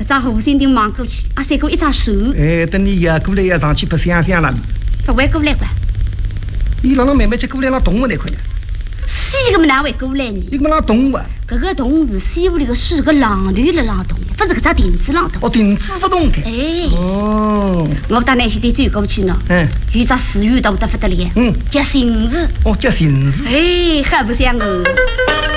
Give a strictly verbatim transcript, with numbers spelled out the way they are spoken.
搿只后生丁忙过去，阿三哥一只手。 哎，等你呀过来要上去拍香香了。 不会过来吧？ 你让侬慢慢去过来，那动物那块呀？ 西个么哪会过来呢？ 你个么那动物啊？ 搿个动物是西屋里个是个榔头了榔头，不是搿只钉子榔头。 哦，钉子不动开。 哎。 哦。 我到那些地走过去呢。 嗯。 有只寺院大得不得了。 嗯。 叫杏子。 哦，叫杏子。 哎，还不像哦。